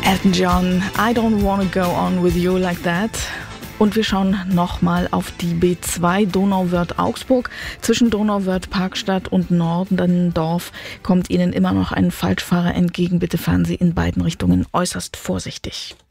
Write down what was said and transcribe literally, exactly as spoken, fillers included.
Elton John, I don't wanna go on with you like that. Und wir schauen nochmal auf die B zwei Donauwörth-Augsburg. Zwischen Donauwörth-Parkstadt und Nordendorf kommt Ihnen immer noch ein Falschfahrer entgegen. Bitte fahren Sie in beiden Richtungen äußerst vorsichtig.